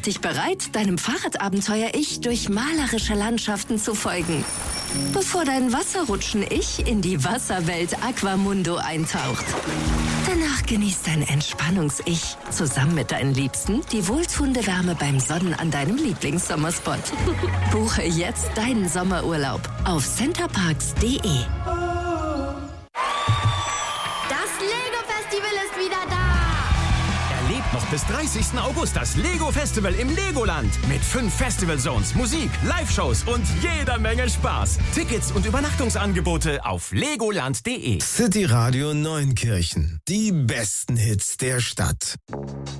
Mach dich bereit, deinem Fahrradabenteuer-Ich durch malerische Landschaften zu folgen. Bevor dein Wasserrutschen-Ich in die Wasserwelt Aquamundo eintaucht. Danach genießt dein Entspannungs-Ich zusammen mit deinen Liebsten die wohltuende Wärme beim Sonnen an deinem Lieblingssommerspot. Buche jetzt deinen Sommerurlaub auf centerparks.de. Das Lego-Festival ist wieder da! Erlebt noch bis 30. August das Lego-Festival im Legoland. Mit 5 Festival-Zones, Musik, Live-Shows und jeder Menge Spaß. Tickets und Übernachtungsangebote auf legoland.de. City Radio Neunkirchen. Die besten Hits der Stadt.